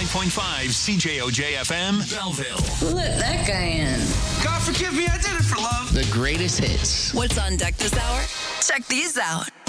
99.5 CJOJ FM, Belleville. Let that guy in. God forgive me, I did it for love. The greatest hits. What's on deck this hour? Check these out.